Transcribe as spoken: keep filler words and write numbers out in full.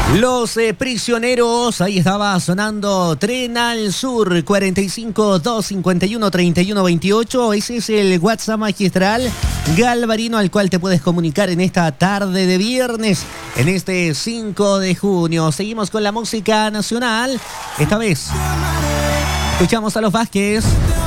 Los eh, prisioneros, ahí estaba sonando Tren al Sur, cuarenta y cinco, dos cincuenta y uno, treinta y uno veintiocho. Ese es el WhatsApp magistral Galvarino al cual te puedes comunicar en esta tarde de viernes, en este cinco de junio. Seguimos con la música nacional. Esta vez escuchamos a Los Vázquez.